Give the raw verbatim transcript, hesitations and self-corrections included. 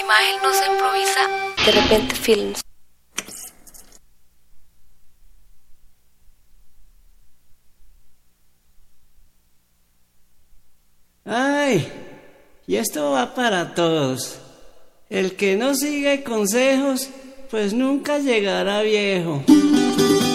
imagen no se improvisa, de repente films. Ay, y esto va para todos. El que no sigue consejos, pues nunca llegará viejo.